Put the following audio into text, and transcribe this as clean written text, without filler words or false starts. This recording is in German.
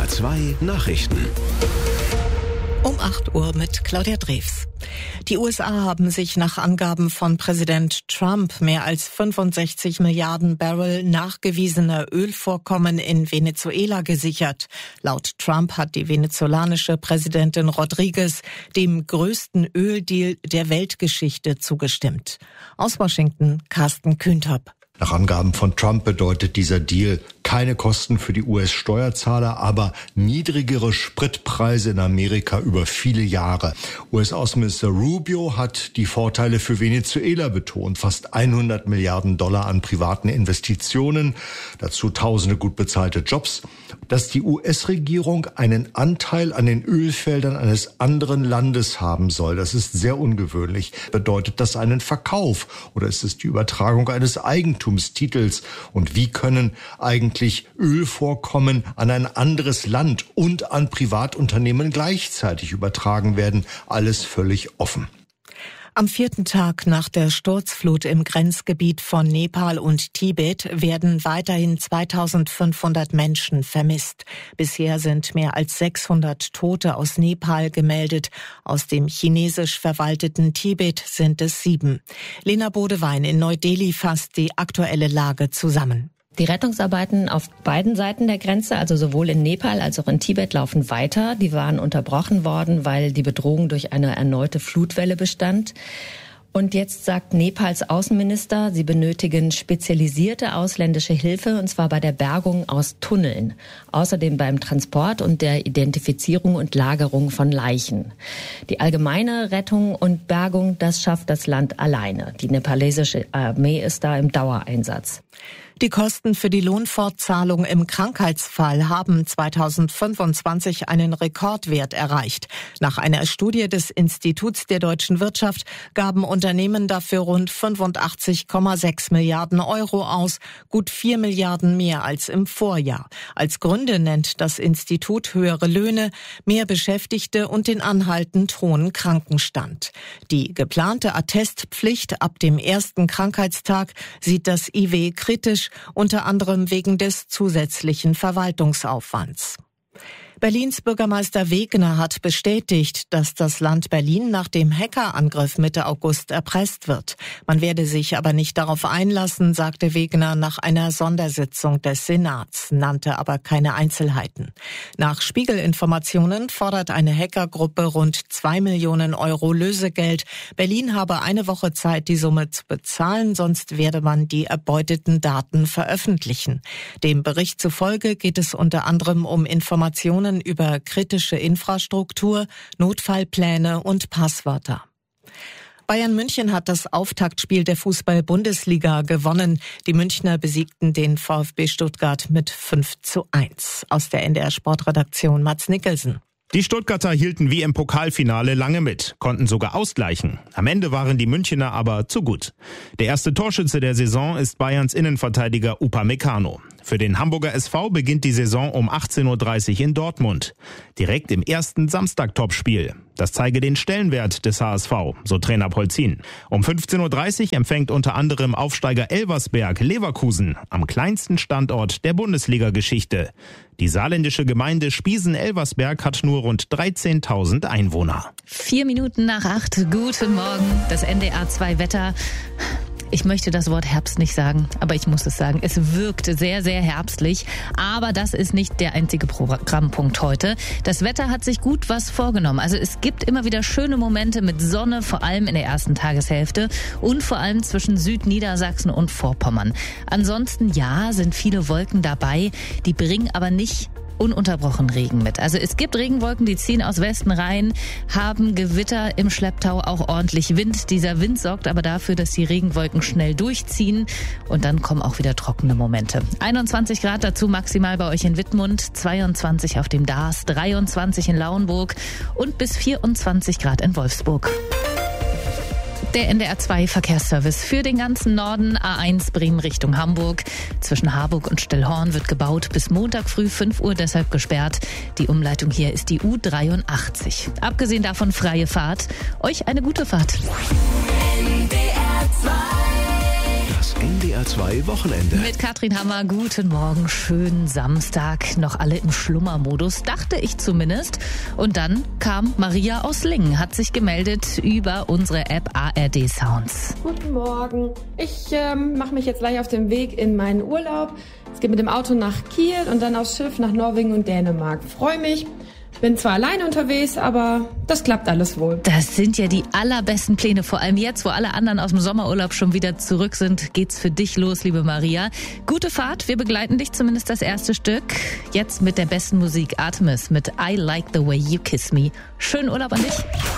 NDR 2 Nachrichten. Um 8 Uhr mit Claudia Drews. Die USA haben sich nach Angaben von Präsident Trump mehr als 65 Milliarden Barrel nachgewiesener Ölvorkommen in Venezuela gesichert. Laut Trump hat die venezolanische Präsidentin Rodriguez dem größten Öldeal der Weltgeschichte zugestimmt. Aus Washington, Carsten Kühntapp. Nach Angaben von Trump bedeutet dieser Deal keine Kosten für die US-Steuerzahler, aber niedrigere Spritpreise in Amerika über viele Jahre. US-Außenminister Rubio hat die Vorteile für Venezuela betont. Fast 100 Milliarden Dollar an privaten Investitionen, dazu tausende gut bezahlte Jobs. Dass die US-Regierung einen Anteil an den Ölfeldern eines anderen Landes haben soll, das ist sehr ungewöhnlich. Bedeutet das einen Verkauf oder ist es die Übertragung eines Eigentumstitels? Und wie können eigentlich Ölvorkommen an ein anderes Land und an Privatunternehmen gleichzeitig übertragen werden? Alles völlig offen. Am 4. Tag nach der Sturzflut im Grenzgebiet von Nepal und Tibet werden weiterhin 2500 Menschen vermisst. Bisher sind mehr als 600 Tote aus Nepal gemeldet. Aus dem chinesisch verwalteten Tibet sind es 7. Lena Bodewein in Neu-Delhi fasst die aktuelle Lage zusammen. Die Rettungsarbeiten auf beiden Seiten der Grenze, also sowohl in Nepal als auch in Tibet, laufen weiter. Die waren unterbrochen worden, weil die Bedrohung durch eine erneute Flutwelle bestand. Und jetzt sagt Nepals Außenminister, sie benötigen spezialisierte ausländische Hilfe, und zwar bei der Bergung aus Tunneln. Außerdem beim Transport und der Identifizierung und Lagerung von Leichen. Die allgemeine Rettung und Bergung, das schafft das Land alleine. Die nepalesische Armee ist da im Dauereinsatz. Die Kosten für die Lohnfortzahlung im Krankheitsfall haben 2025 einen Rekordwert erreicht. Nach einer Studie des Instituts der deutschen Wirtschaft gaben Unternehmen dafür rund 85,6 Milliarden Euro aus, gut 4 Milliarden mehr als im Vorjahr. Als Gründe nennt das Institut höhere Löhne, mehr Beschäftigte und den anhaltend hohen Krankenstand. Die geplante Attestpflicht ab dem ersten Krankheitstag sieht das IW kritisch, unter anderem wegen des zusätzlichen Verwaltungsaufwands. Berlins Bürgermeister Wegner hat bestätigt, dass das Land Berlin nach dem Hackerangriff Mitte August erpresst wird. Man werde sich aber nicht darauf einlassen, sagte Wegner nach einer Sondersitzung des Senats, nannte aber keine Einzelheiten. Nach Spiegel-Informationen fordert eine Hackergruppe rund 2 Millionen Euro Lösegeld. Berlin habe eine Woche Zeit, die Summe zu bezahlen, sonst werde man die erbeuteten Daten veröffentlichen. Dem Bericht zufolge geht es unter anderem um Informationen über kritische Infrastruktur, Notfallpläne und Passwörter. Bayern München hat das Auftaktspiel der Fußball-Bundesliga gewonnen. Die Münchner besiegten den VfB Stuttgart mit 5:1. Aus der NDR Sportredaktion Mats Nicholson. Die Stuttgarter hielten wie im Pokalfinale lange mit, konnten sogar ausgleichen. Am Ende waren die Münchner aber zu gut. Der erste Torschütze der Saison ist Bayerns Innenverteidiger Upamecano. Für den Hamburger SV beginnt die Saison um 18:30 Uhr in Dortmund. Direkt im ersten Samstag-Topspiel. Das zeige den Stellenwert des HSV, so Trainer Polzin. Um 15:30 Uhr empfängt unter anderem Aufsteiger Elversberg Leverkusen am kleinsten Standort der Bundesliga-Geschichte. Die saarländische Gemeinde Spiesen-Elversberg hat nur rund 13.000 Einwohner. 4 Minuten nach 8. Guten Morgen. Das NDR 2 Wetter. Ich möchte das Wort Herbst nicht sagen, aber ich muss es sagen. Es wirkt sehr, sehr herbstlich. Aber das ist nicht der einzige Programmpunkt heute. Das Wetter hat sich gut was vorgenommen. Also es gibt immer wieder schöne Momente mit Sonne, vor allem in der ersten Tageshälfte und vor allem zwischen Südniedersachsen und Vorpommern. Ansonsten, ja, sind viele Wolken dabei. Die bringen aber nicht ununterbrochen Regen mit. Also es gibt Regenwolken, die ziehen aus Westen rein, haben Gewitter im Schlepptau, auch ordentlich Wind. Dieser Wind sorgt aber dafür, dass die Regenwolken schnell durchziehen und dann kommen auch wieder trockene Momente. 21 Grad dazu maximal bei euch in Wittmund, 22 auf dem Darß, 23 in Lauenburg und bis 24 Grad in Wolfsburg. Der NDR 2 Verkehrsservice für den ganzen Norden. A1 Bremen Richtung Hamburg. Zwischen Harburg und Stillhorn wird gebaut. Bis Montag früh 5 Uhr deshalb gesperrt. Die Umleitung hier ist die U83. Abgesehen davon freie Fahrt. Euch eine gute Fahrt. Das NDR 2 Wochenende. Mit Katrin Hammer, guten Morgen, schönen Samstag. Noch alle im Schlummermodus, dachte ich zumindest. Und dann kam Maria aus Lingen, hat sich gemeldet über unsere App ARD Sounds. Guten Morgen. Ich mache mich jetzt gleich auf den Weg in meinen Urlaub. Es geht mit dem Auto nach Kiel und dann aufs Schiff nach Norwegen und Dänemark. Freue mich. Bin zwar alleine unterwegs, aber das klappt alles wohl. Das sind ja die allerbesten Pläne. Vor allem jetzt, wo alle anderen aus dem Sommerurlaub schon wieder zurück sind, geht's für dich los, liebe Maria. Gute Fahrt, wir begleiten dich, zumindest das erste Stück. Jetzt mit der besten Musik, Artemis mit I Like the Way You Kiss Me. Schönen Urlaub an dich.